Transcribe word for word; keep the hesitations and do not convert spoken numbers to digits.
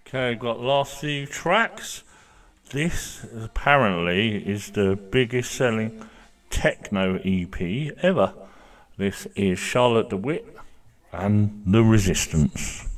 Okay, got last few tracks. This apparently is the biggest selling techno E P ever. This is Charlotte de Witte and The Resistance.